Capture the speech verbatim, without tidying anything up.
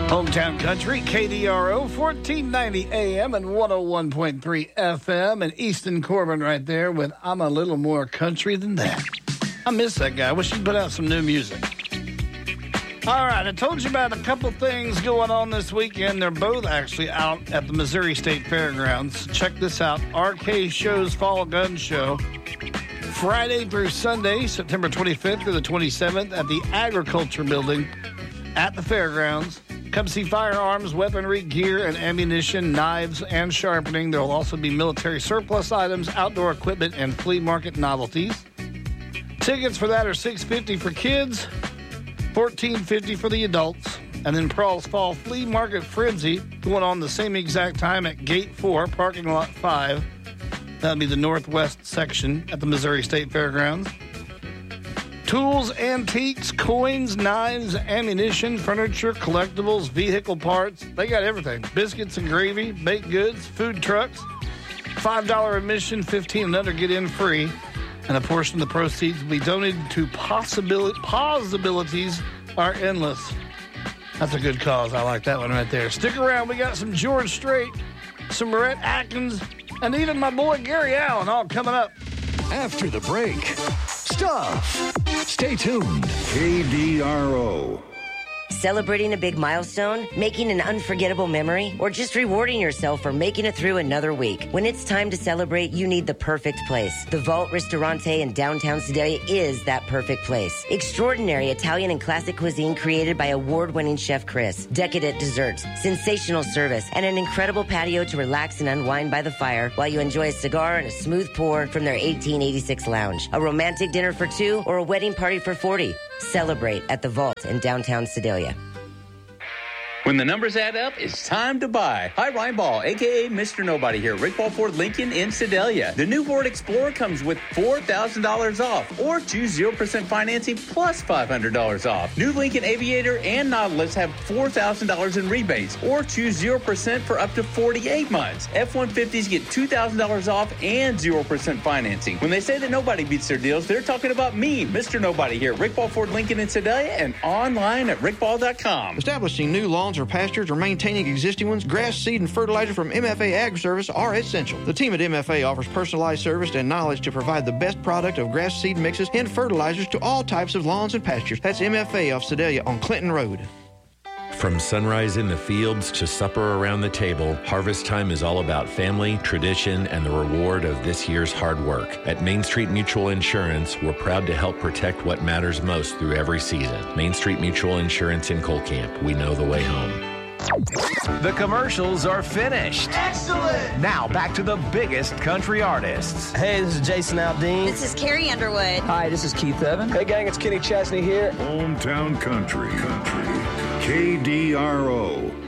Hometown Country, K D R O, fourteen ninety A M and one oh one point three F M. And Easton Corbin right there with I'm a Little More Country Than That. I miss that guy. I wish he'd put out some new music. All right, I told you about a couple things going on this weekend. They're both actually out at the Missouri State Fairgrounds. Check this out. R K Show's Fall Gun Show. Friday through Sunday, September twenty-fifth through the twenty-seventh at the Agriculture Building at the Fairgrounds. Come see firearms, weaponry, gear, and ammunition, knives, and sharpening. There will also be military surplus items, outdoor equipment, and flea market novelties. Tickets for that are six dollars and fifty cents for kids, fourteen dollars and fifty cents for the adults. And then Pearl's Fall Flea Market Frenzy going on the same exact time at Gate four, Parking Lot five. That'll be the northwest section at the Missouri State Fairgrounds. Tools, antiques, coins, knives, ammunition, furniture, collectibles, vehicle parts. They got everything. Biscuits and gravy, baked goods, food trucks. five dollars admission, fifteen and under get in free. And a portion of the proceeds will be donated to Possibility. Possibilities Are Endless. That's a good cause. I like that one right there. Stick around. We got some George Strait, some Rhett Atkins, and even my boy Gary Allen all coming up. After the break, stuff. Stay tuned. K D R O. Celebrating a big milestone, making an unforgettable memory, or just rewarding yourself for making it through another week. When it's time to celebrate, you need the perfect place. The Vault Ristorante in downtown Sedalia is that perfect place. Extraordinary Italian and classic cuisine created by award-winning chef Chris. Decadent desserts, sensational service, and an incredible patio to relax and unwind by the fire while you enjoy a cigar and a smooth pour from their eighteen eighty-six lounge. A romantic dinner for two or a wedding party for forty. Celebrate at the Vault in downtown Sedalia. When the numbers add up, it's time to buy. Hi, Ryan Ball, a k a. Mister Nobody here, Rick Ball Ford Lincoln in Sedalia. The new Ford Explorer comes with four thousand dollars off, or choose zero percent financing plus five hundred dollars off. New Lincoln Aviator and Nautilus have four thousand dollars in rebates, or choose zero percent for up to forty-eight months. F one fifties get two thousand dollars off and zero percent financing. When they say that nobody beats their deals, they're talking about me, Mister Nobody here, Rick Ball Ford Lincoln in Sedalia, and online at rick ball dot com. Establishing new lawns or pastures or maintaining existing ones, grass, seed, and fertilizer from M F A Ag Service are essential. The team at M F A offers personalized service and knowledge to provide the best product of grass seed mixes and fertilizers to all types of lawns and pastures. That's M F A of Sedalia on Clinton Road. From sunrise in the fields to supper around the table, harvest time is all about family, tradition, and the reward of this year's hard work. At Main Street Mutual Insurance, we're proud to help protect what matters most through every season. Main Street Mutual Insurance in Colcamp. We know the way home. The commercials are finished. Excellent! Now back to the biggest country artists. Hey, this is Jason Aldean. This is Carrie Underwood. Hi, this is Keith Evan. Hey, gang, it's Kenny Chesney here. Hometown Country. Country. K D R O.